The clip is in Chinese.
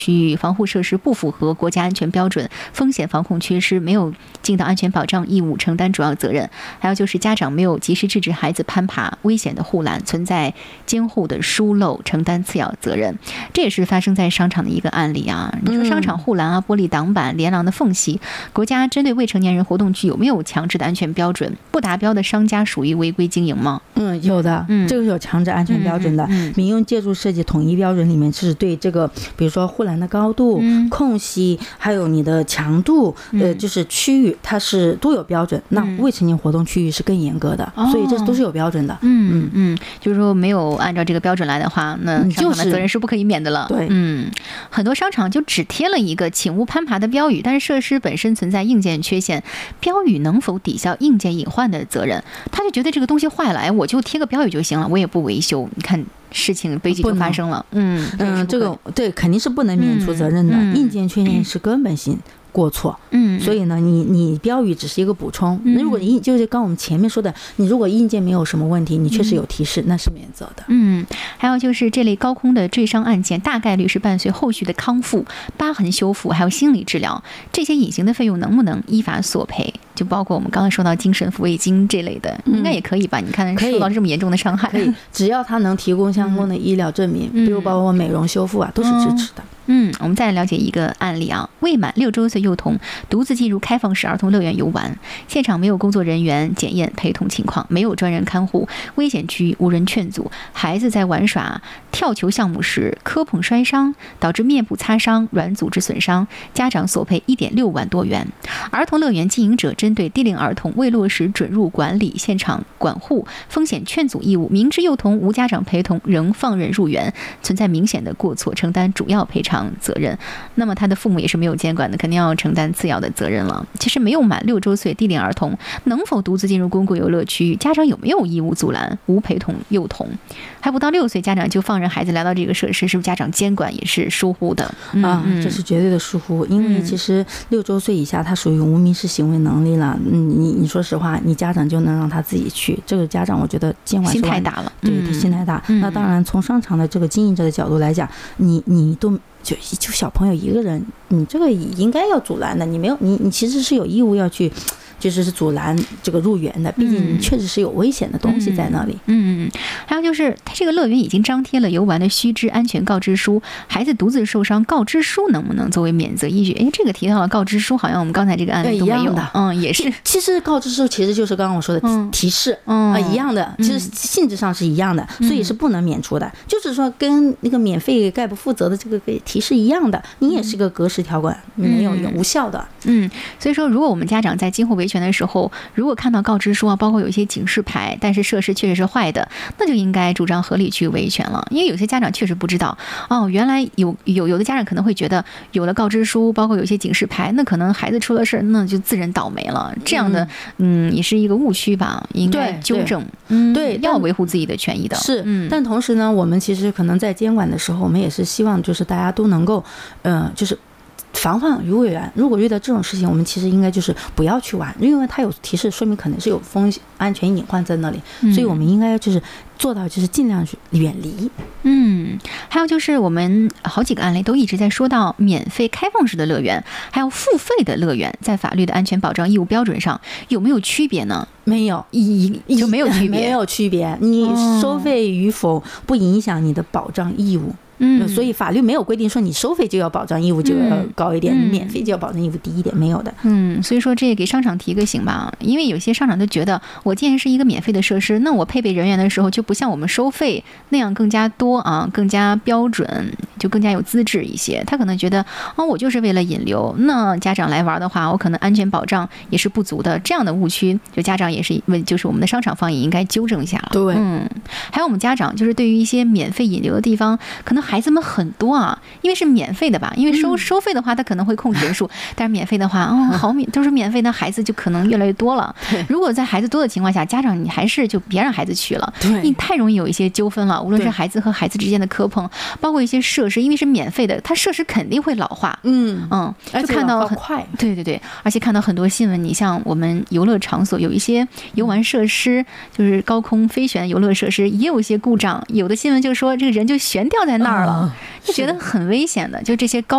区域防护设施不符合国家安全标准，风险防控缺失，没有尽到安全保障义务，承担主要责任。还有就是家长没有及时制止孩子攀爬危险的护栏，存在监护的疏漏，承担次要责任。这也是发生在商场的一个案例啊。你说商场护栏啊、玻璃挡板、连廊的缝隙，国家针对未成年人活动区有没有强制的安全标准？不达标的商家属于违规经营吗？ 有的，这个是有强制安全标准的。民用建筑设计统一标准里面是对这个，比如说护栏的高度、空隙，还有你的强度，就是区域，它是都有标准。那未成年活动区域是更严格的，所以这都是有标准的。 就是说没有按照这个标准来的话，那商场的责任是不可以免的了。 对， 很多商场就只贴了一个请勿攀爬的标语，但是设施本身存在硬件缺陷，标语能否抵消硬件隐患的责任？他就觉得这个东西坏了，我就贴个标语就行了，我也不维修。你看。事情悲剧就发生了。 这个对肯定是不能免除责任的。硬件缺陷是根本性过错。所以呢，你标语只是一个补充。那如果就是刚我们前面说的，你如果硬件没有什么问题，你确实有提示，那是免责的。 还有就是这类高空的坠伤案件，大概率是伴随后续的康复、疤痕修复，还有心理治疗，这些隐形的费用能不能依法索赔？就包括我们刚刚说到精神抚慰金这类的，应该也可以吧？你看受到这么严重的伤害， 可以，只要他能提供相关的医疗证明，比如包括美容修复啊，都是支持的。 我们再来了解一个案例啊，未满6周岁幼童独自进入开放式儿童乐园游玩，现场没有工作人员检验陪同情况，没有专人看护，危险区域无人劝阻，孩子在玩耍跳球项目时磕碰摔伤，导致面部擦伤、软组织损伤，家长索赔1.6万多元。儿童乐园经营者针对低龄儿童未落实准入管理、现场管护、风险劝阻义务，明知幼童无家长陪同仍放任入园，存在明显的过错，承担主要赔偿责任。那么他的父母也是没有监管的，肯定要承担次要的责任了。其实没有满6周岁低龄儿童能否独自进入公共游乐区域，家长有没有义务阻拦无陪同幼童？还不到6岁，家长就放任孩子来到这个设施，是不是家长监管也是疏忽的？ 这是绝对的疏忽。因为其实6周岁以下，他属于无民事行为能力了。你说实话，你家长就能让他自己去，这个家长我觉得监管心太大了， 对，他心太大。那当然，从商场的这个经营者的角度来讲，你都就小朋友一个人，你这个应该要阻拦的，你没有，你其实是有义务要去。就是阻拦这个入园的，毕竟确实是有危险的东西在那里。 还有就是他这个乐园已经张贴了游玩的须知安全告知书，孩子独自受伤，告知书能不能作为免责依据？这个提到了告知书，好像我们刚才这个案例都没有的。也是。其实告知书其实就是刚刚我说的提示，一样的，其实性质上是一样的，所以是不能免除的。就是说跟那个免费概不负责的这个提示一样的，你也是个格式条款，没有用，无效的。 所以说，如果我们家长在今后维权的时候，如果看到告知书啊，包括有一些警示牌，但是设施确实是坏的，那就应该主张合理去维权了。因为有些家长确实不知道，原来有的家长可能会觉得，有了告知书，包括有些警示牌，那可能孩子出了事，那就自认倒霉了。这样的，也是一个误区吧，应该纠正。 对， 要维护自己的权益的。 是，但同时呢，我们其实可能在监管的时候，我们也是希望就是大家都能够，就是防于未然。如果遇到这种事情，我们其实应该就是不要去玩，因为它有提示，说明可能是有风险、安全隐患在那里，所以我们应该就是做到就是尽量去远离。 还有就是我们好几个案例都一直在说到免费开放式的乐园，还有付费的乐园，在法律的安全保障义务标准上有没有区别呢？ 没有， 就没有区别， 没有区别。你收费与否不影响你的保障义务。所以法律没有规定说你收费就要保障义务就要高一点，免费就要保障义务低一点，没有的。 所以说这也给商场提个醒吧，因为有些商场都觉得，我既然是一个免费的设施，那我配备人员的时候就不像我们收费那样更加多啊，更加标准，就更加有资质一些。他可能觉得，我就是为了引流，那家长来玩的话，我可能安全保障也是不足的。这样的误区，就家长也是就是我们的商场方也应该纠正一下了。 对， 还有我们家长就是对于一些免费引流的地方，可能孩子们很多啊，因为是免费的吧，因为收费的话他可能会控制人数，但是免费的话都是免费的，孩子就可能越来越多了。如果在孩子多的情况下，家长你还是就别让孩子去了，你太容易有一些纠纷了，无论是孩子和孩子之间的磕碰，包括一些设施，因为是免费的，它设施肯定会老化。就看到很快，对，而且看到很多新闻，你像我们游乐场所有一些游玩设施，就是高空飞旋游乐设施也有一些故障，有的新闻就说这个人就悬吊在那儿了，就觉得很危险的，就这些高